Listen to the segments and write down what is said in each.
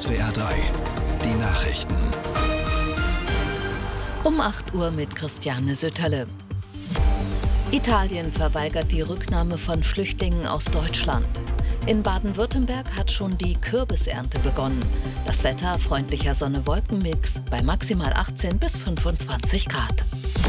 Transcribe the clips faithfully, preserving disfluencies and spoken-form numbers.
S W R drei, die Nachrichten. Um acht Uhr mit Christiane Sütterle. Italien verweigert die Rücknahme von Flüchtlingen aus Deutschland. In Baden-Württemberg hat schon die Kürbisernte begonnen. Das Wetter freundlicher Sonne-Wolken-Mix bei maximal achtzehn bis fünfundzwanzig Grad.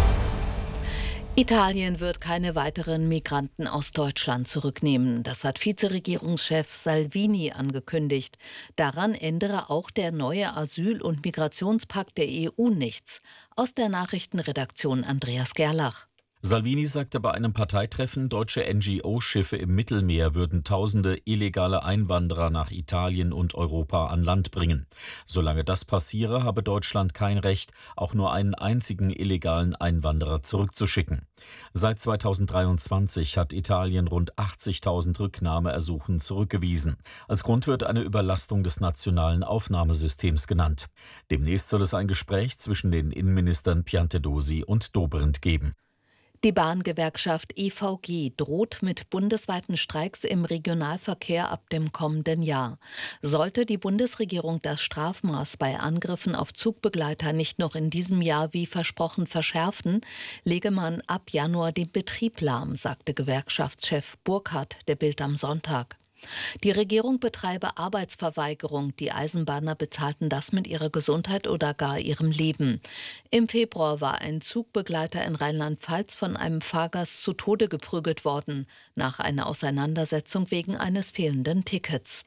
Italien wird keine weiteren Migranten aus Deutschland zurücknehmen. Das hat Vizeregierungschef Salvini angekündigt. Daran ändere auch der neue Asyl- und Migrationspakt der E U nichts. Aus der Nachrichtenredaktion Andreas Gerlach. Salvini sagte bei einem Parteitreffen, deutsche N G O-Schiffe im Mittelmeer würden tausende illegale Einwanderer nach Italien und Europa an Land bringen. Solange das passiere, habe Deutschland kein Recht, auch nur einen einzigen illegalen Einwanderer zurückzuschicken. Seit zweitausenddreiundzwanzig hat Italien rund achtzigtausend Rücknahmeersuchen zurückgewiesen. Als Grund wird eine Überlastung des nationalen Aufnahmesystems genannt. Demnächst soll es ein Gespräch zwischen den Innenministern Piantedosi und Dobrindt geben. Die Bahngewerkschaft E V G droht mit bundesweiten Streiks im Regionalverkehr ab dem kommenden Jahr. Sollte die Bundesregierung das Strafmaß bei Angriffen auf Zugbegleiter nicht noch in diesem Jahr wie versprochen verschärfen, lege man ab Januar den Betrieb lahm, sagte Gewerkschaftschef Burkhardt der Bild am Sonntag. Die Regierung betreibe Arbeitsverweigerung. Die Eisenbahner bezahlten das mit ihrer Gesundheit oder gar ihrem Leben. Im Februar war ein Zugbegleiter in Rheinland-Pfalz von einem Fahrgast zu Tode geprügelt worden, nach einer Auseinandersetzung wegen eines fehlenden Tickets.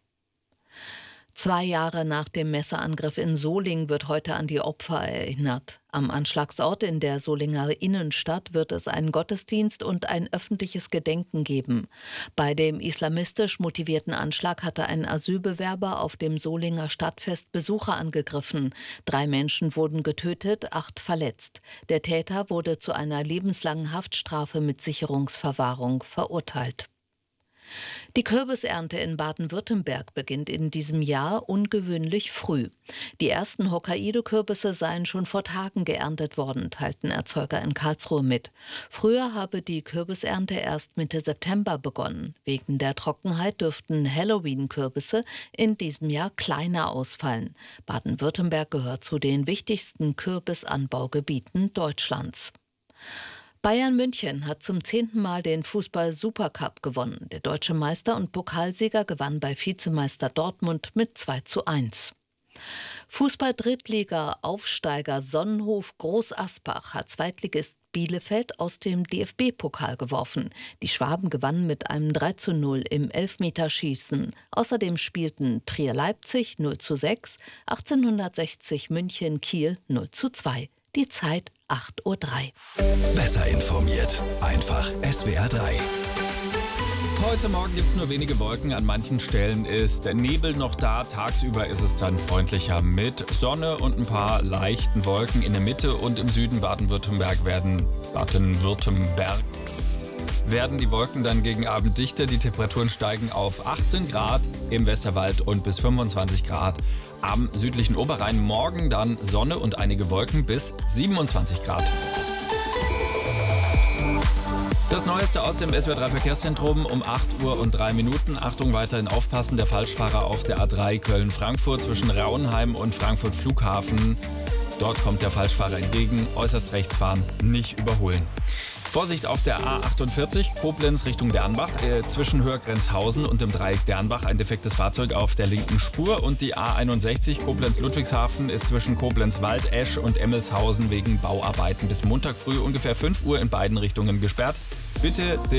Zwei Jahre nach dem Messerangriff in Solingen wird heute an die Opfer erinnert. Am Anschlagsort in der Solinger Innenstadt wird es einen Gottesdienst und ein öffentliches Gedenken geben. Bei dem islamistisch motivierten Anschlag hatte ein Asylbewerber auf dem Solinger Stadtfest Besucher angegriffen. Drei Menschen wurden getötet, acht verletzt. Der Täter wurde zu einer lebenslangen Haftstrafe mit Sicherungsverwahrung verurteilt. Die Kürbisernte in Baden-Württemberg beginnt in diesem Jahr ungewöhnlich früh. Die ersten Hokkaido-Kürbisse seien schon vor Tagen geerntet worden, teilten Erzeuger in Karlsruhe mit. Früher habe die Kürbisernte erst Mitte September begonnen. Wegen der Trockenheit dürften Halloween-Kürbisse in diesem Jahr kleiner ausfallen. Baden-Württemberg gehört zu den wichtigsten Kürbisanbaugebieten Deutschlands. Bayern München hat zum zehnten Mal den Fußball-Supercup gewonnen. Der deutsche Meister und Pokalsieger gewann bei Vizemeister Dortmund mit zwei zu eins. Fußball-Drittliga-Aufsteiger Sonnenhof Groß-Asbach hat Zweitligist Bielefeld aus dem D F B-Pokal geworfen. Die Schwaben gewannen mit einem drei zu null im Elfmeterschießen. Außerdem spielten Trier Leipzig null zu sechs, achtzehnhundertsechzig München Kiel null zu zwei. Die Zeit acht Uhr drei. Besser informiert, einfach S W R drei. Heute Morgen gibt es nur wenige Wolken. An manchen Stellen ist der Nebel noch da. Tagsüber ist es dann freundlicher mit Sonne und ein paar leichten Wolken. In der Mitte und im Süden Baden-Württemberg werden Baden-Württembergs werden die Wolken dann gegen Abend dichter. Die Temperaturen steigen auf achtzehn Grad im Westerwald und bis fünfundzwanzig Grad am südlichen Oberrhein. Morgen dann Sonne und einige Wolken bis siebenundzwanzig Grad. Das Neueste aus dem S W R drei Verkehrszentrum um acht Uhr und drei Minuten. Achtung, weiterhin aufpassen, der Falschfahrer auf der A drei Köln-Frankfurt zwischen Rauenheim und Frankfurt Flughafen. Dort kommt der Falschfahrer entgegen, äußerst rechts fahren, nicht überholen. Vorsicht auf der A achtundvierzig, Koblenz Richtung Dernbach, äh, zwischen Höhergrenzhausen und dem Dreieck Dernbach ein defektes Fahrzeug auf der linken Spur. Und die A einundsechzig, Koblenz-Ludwigshafen, ist zwischen Koblenz-Wald, Esch und Emmelshausen wegen Bauarbeiten bis Montag früh ungefähr fünf Uhr in beiden Richtungen gesperrt. Bitte